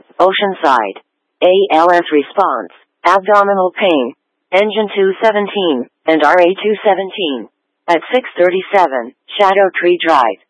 Oceanside. ALS response, abdominal pain, engine 217, and RA 217. At 637, Shadow Tree Drive.